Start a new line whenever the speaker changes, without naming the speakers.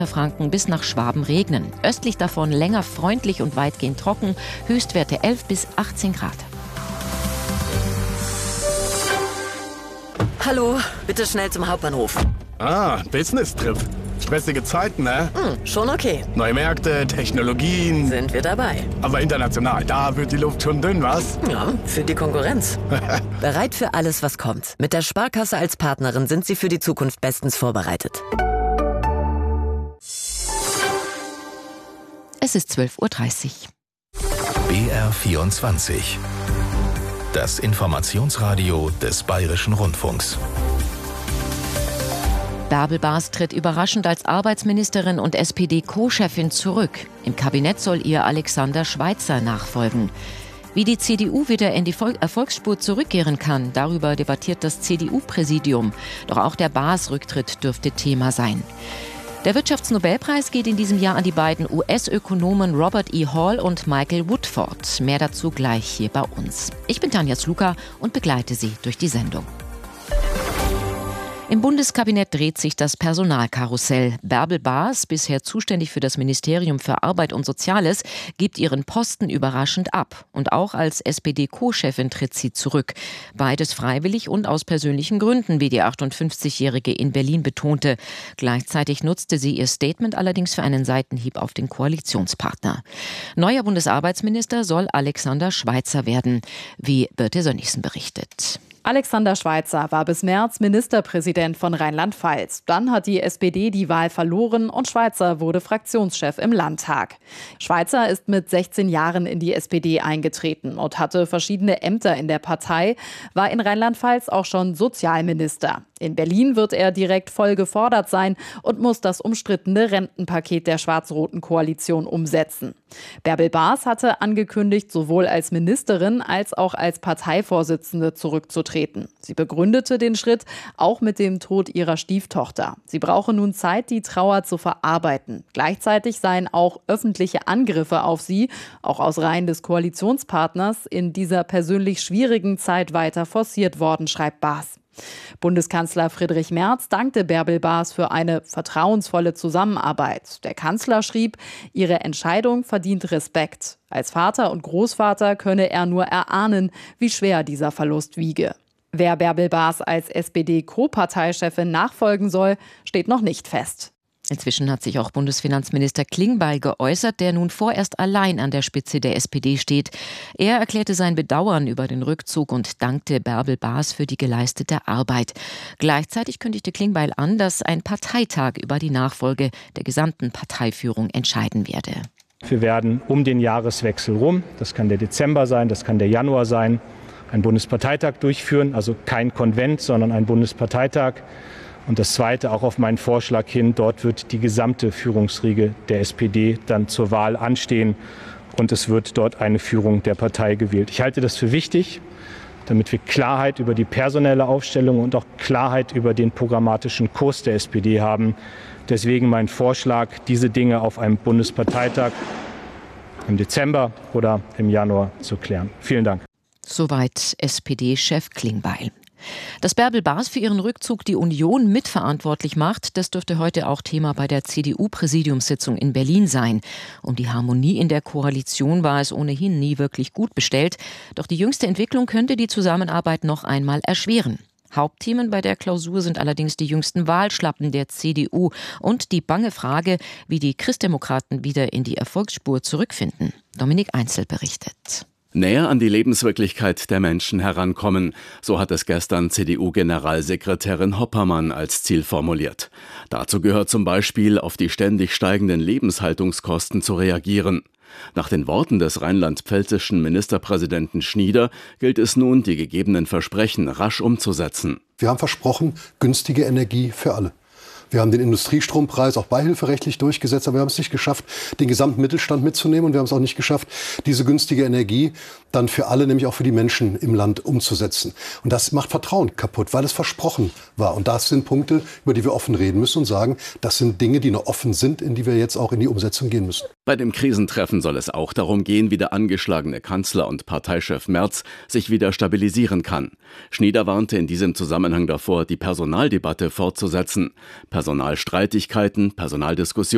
Franken bis nach Schwaben regnen. Östlich davon länger freundlich und weitgehend trocken. Höchstwerte 11 bis 18 Grad.
Hallo, bitte schnell zum Hauptbahnhof.
Business-Trip. Stressige Zeiten, ne?
Schon okay.
Neue Märkte, Technologien.
Sind wir dabei.
Aber international, da wird die Luft schon dünn, was?
Ja, für die Konkurrenz. Bereit für alles, was kommt. Mit der Sparkasse als Partnerin sind Sie für die Zukunft bestens vorbereitet.
Es ist 12:30 Uhr.
BR24. Das Informationsradio des Bayerischen Rundfunks.
Bärbel Baas tritt überraschend als Arbeitsministerin und SPD-Co-Chefin zurück. Im Kabinett soll ihr Alexander Schweitzer nachfolgen. Wie die CDU wieder in die Erfolgsspur zurückkehren kann, darüber debattiert das CDU-Präsidium. Doch auch der Baas-Rücktritt dürfte Thema sein. Der Wirtschaftsnobelpreis geht in diesem Jahr an die beiden US-Ökonomen Robert E. Hall und Michael Woodford. Mehr dazu gleich hier bei uns. Ich bin Tanja Sluka und begleite Sie durch die Sendung. Im Bundeskabinett dreht sich das Personalkarussell. Bärbel Baas, bisher zuständig für das Ministerium für Arbeit und Soziales, gibt ihren Posten überraschend ab. Und auch als SPD-Co-Chefin tritt sie zurück. Beides freiwillig und aus persönlichen Gründen, wie die 58-Jährige in Berlin betonte. Gleichzeitig nutzte sie ihr Statement allerdings für einen Seitenhieb auf den Koalitionspartner. Neuer Bundesarbeitsminister soll Alexander Schweitzer werden, wie Birte Sönnigsen berichtet.
Alexander Schweitzer war bis März Ministerpräsident von Rheinland-Pfalz. Dann hat die SPD die Wahl verloren und Schweitzer wurde Fraktionschef im Landtag. Schweitzer ist mit 16 Jahren in die SPD eingetreten und hatte verschiedene Ämter in der Partei, war in Rheinland-Pfalz auch schon Sozialminister. In Berlin wird er direkt voll gefordert sein und muss das umstrittene Rentenpaket der schwarz-roten Koalition umsetzen. Bärbel Baas hatte angekündigt, sowohl als Ministerin als auch als Parteivorsitzende zurückzutreten. Sie begründete den Schritt auch mit dem Tod ihrer Stieftochter. Sie brauche nun Zeit, die Trauer zu verarbeiten. Gleichzeitig seien auch öffentliche Angriffe auf sie, auch aus Reihen des Koalitionspartners, in dieser persönlich schwierigen Zeit weiter forciert worden, schreibt Baas. Bundeskanzler Friedrich Merz dankte Bärbel Baas für eine vertrauensvolle Zusammenarbeit. Der Kanzler schrieb, ihre Entscheidung verdient Respekt. Als Vater und Großvater könne er nur erahnen, wie schwer dieser Verlust wiege. Wer Bärbel Baas als SPD-Co-Parteichefin nachfolgen soll, steht noch nicht fest.
Inzwischen hat sich auch Bundesfinanzminister Klingbeil geäußert, der nun vorerst allein an der Spitze der SPD steht. Er erklärte sein Bedauern über den Rückzug und dankte Bärbel Baas für die geleistete Arbeit. Gleichzeitig kündigte Klingbeil an, dass ein Parteitag über die Nachfolge der gesamten Parteiführung entscheiden werde.
Wir werden um den Jahreswechsel rum, das kann der Dezember sein, das kann der Januar sein, einen Bundesparteitag durchführen, also kein Konvent, sondern ein Bundesparteitag. Und das Zweite, auch auf meinen Vorschlag hin, dort wird die gesamte Führungsriege der SPD dann zur Wahl anstehen und es wird dort eine Führung der Partei gewählt. Ich halte das für wichtig, damit wir Klarheit über die personelle Aufstellung und auch Klarheit über den programmatischen Kurs der SPD haben. Deswegen mein Vorschlag, diese Dinge auf einem Bundesparteitag im Dezember oder im Januar zu klären. Vielen Dank.
Soweit SPD-Chef Klingbeil. Dass Bärbel Baas für ihren Rückzug die Union mitverantwortlich macht, das dürfte heute auch Thema bei der CDU-Präsidiumssitzung in Berlin sein. Um die Harmonie in der Koalition war es ohnehin nie wirklich gut bestellt. Doch die jüngste Entwicklung könnte die Zusammenarbeit noch einmal erschweren. Hauptthemen bei der Klausur sind allerdings die jüngsten Wahlschlappen der CDU und die bange Frage, wie die Christdemokraten wieder in die Erfolgsspur zurückfinden. Dominik Einzel berichtet.
Näher an die Lebenswirklichkeit der Menschen herankommen, so hat es gestern CDU-Generalsekretärin Hoppermann als Ziel formuliert. Dazu gehört zum Beispiel, auf die ständig steigenden Lebenshaltungskosten zu reagieren. Nach den Worten des rheinland-pfälzischen Ministerpräsidenten Schnieder gilt es nun, die gegebenen Versprechen rasch umzusetzen.
Wir haben versprochen, günstige Energie für alle. Wir haben den Industriestrompreis auch beihilferechtlich durchgesetzt, aber wir haben es nicht geschafft, den gesamten Mittelstand mitzunehmen. Und wir haben es auch nicht geschafft, diese günstige Energie dann für alle, nämlich auch für die Menschen im Land umzusetzen. Und das macht Vertrauen kaputt, weil es versprochen war. Und das sind Punkte, über die wir offen reden müssen und sagen, das sind Dinge, die noch offen sind, in die wir jetzt auch in die Umsetzung gehen müssen.
Bei dem Krisentreffen soll es auch darum gehen, wie der angeschlagene Kanzler und Parteichef Merz sich wieder stabilisieren kann. Schnieder warnte in diesem Zusammenhang davor, die Personaldebatte fortzusetzen. Personalstreitigkeiten, Personaldiskussionen